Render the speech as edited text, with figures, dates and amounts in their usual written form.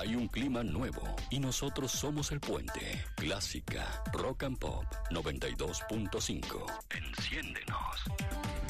Hay un clima nuevo y nosotros somos el puente. Clásica Rock and Pop 92.5. Enciéndenos.